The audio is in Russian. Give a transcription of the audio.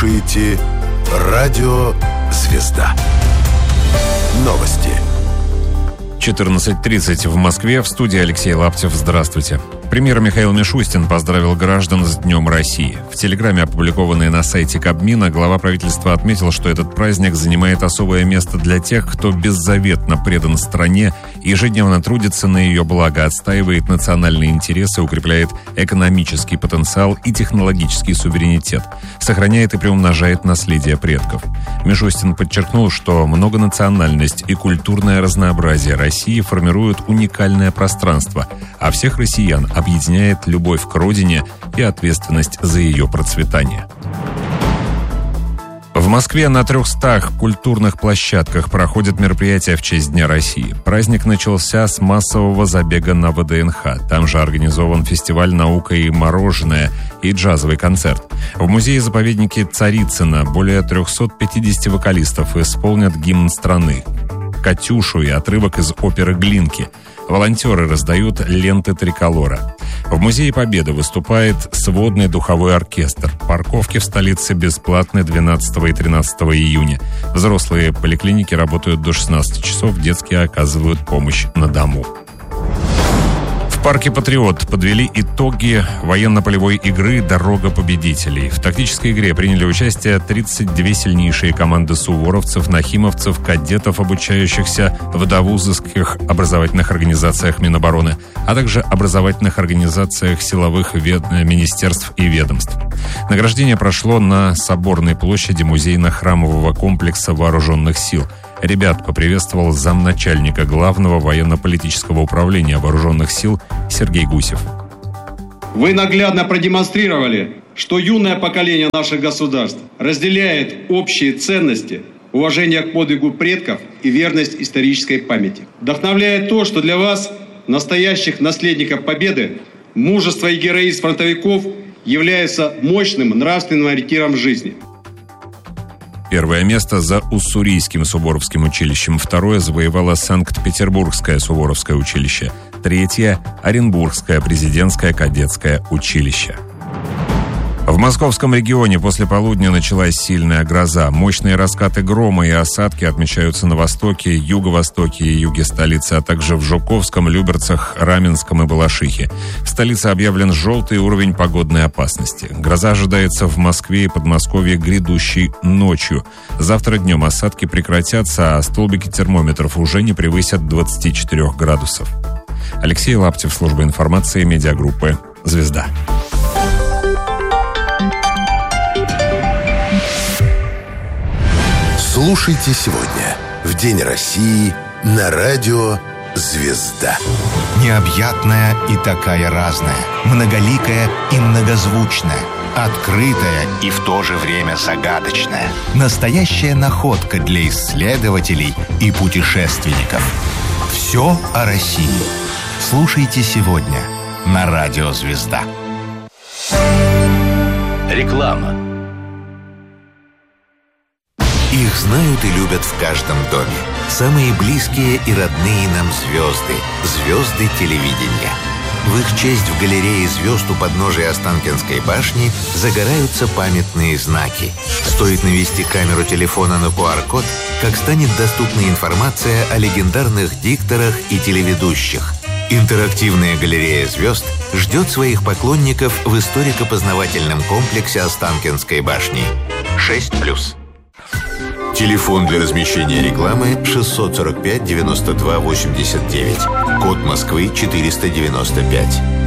слушаете радио «Звезда». Новости. 14:30 в Москве. В студии Алексей Лаптев. Здравствуйте. Премьер Михаил Мишустин поздравил граждан с Днем России. В телеграмме, опубликованной на сайте Кабмина, глава правительства отметил, что этот праздник занимает особое место для тех, кто беззаветно предан стране, ежедневно трудится на ее благо, отстаивает национальные интересы, укрепляет экономический потенциал и технологический суверенитет, сохраняет и приумножает наследие предков. Мишустин подчеркнул, что многонациональность и культурное разнообразие России формируют уникальное пространство, а всех россиян объединяет любовь к родине и ответственность за ее процветание. В Москве на 300 культурных площадках проходят мероприятия в честь Дня России. Праздник начался с массового забега на ВДНХ. Там же организован фестиваль «Наука и мороженое» и джазовый концерт. В музее-заповеднике Царицыно более 350 вокалистов исполнят гимн страны, «Катюшу» и отрывок из оперы «Глинки». Волонтеры раздают ленты триколора. В Музее Победы выступает сводный духовой оркестр. Парковки в столице бесплатны 12 и 13 июня. Взрослые поликлиники работают до 16 часов, детские оказывают помощь на дому. В парке «Патриот» подвели итоги военно-полевой игры «Дорога победителей». В тактической игре приняли участие 32 сильнейшие команды суворовцев, нахимовцев, кадетов, обучающихся в довузовских образовательных организациях Минобороны, а также образовательных организациях силовых министерств и ведомств. Награждение прошло на Соборной площади музейно-храмового комплекса Вооруженных сил. Ребят поприветствовал замначальника Главного военно-политического управления Вооруженных сил Сергей Гусев. Вы наглядно продемонстрировали, что юное поколение наших государств разделяет общие ценности, уважение к подвигу предков и верность исторической памяти. Вдохновляет то, что для вас, настоящих наследников Победы, мужество и героизм фронтовиков являются мощным нравственным ориентиром жизни. Первое место за Уссурийским Суворовским училищем, второе завоевало Санкт-Петербургское Суворовское училище, третье – Оренбургское президентское кадетское училище. В московском регионе после полудня началась сильная гроза. Мощные раскаты грома и осадки отмечаются на востоке, юго-востоке и юге столицы, а также в Жуковском, Люберцах, Раменском и Балашихе. В столице объявлен желтый уровень погодной опасности. Гроза ожидается в Москве и Подмосковье грядущей ночью. Завтра днем осадки прекратятся, а столбики термометров уже не превысят 24 градусов. Алексей Лаптев, служба информации, медиагруппы «Звезда». Слушайте сегодня в День России на радио «Звезда». Необъятная и такая разная, многоликая и многозвучная, открытая и в то же время загадочная. Настоящая находка для исследователей и путешественников. Все о России. Слушайте сегодня на радио «Звезда». Реклама. Их знают и любят в каждом доме. Самые близкие и родные нам звезды. Звезды телевидения. В их честь в галерее звезд у подножия Останкинской башни загораются памятные знаки. Стоит навести камеру телефона на QR-код, как станет доступна информация о легендарных дикторах и телеведущих. Интерактивная галерея звезд ждет своих поклонников в историко-познавательном комплексе Останкинской башни. 6+. Телефон для размещения рекламы 645 92 89. Код Москвы 495.